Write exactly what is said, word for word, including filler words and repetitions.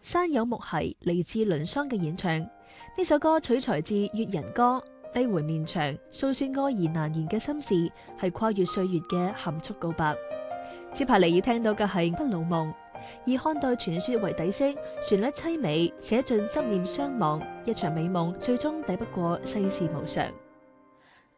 山有木兮嚟自倫桑嘅演唱。呢首歌取材自《越人歌》，低回綿長，訴說愛而難言嘅心事，係跨越歲月嘅含蓄告白。接下嚟要聽到嘅係《不老夢》，以漢代傳說為底色，旋律淒美，寫盡執念相忘，一場美夢最終抵不過世事無常。